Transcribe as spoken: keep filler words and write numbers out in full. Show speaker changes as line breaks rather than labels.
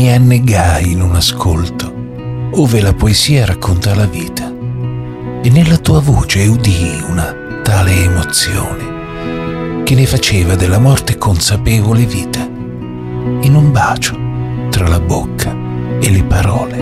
mi annegai in un ascolto ove la poesia racconta la vita, e nella tua voce udii una tale emozione che ne faceva della morte consapevole vita, in un bacio tra la bocca e le parole.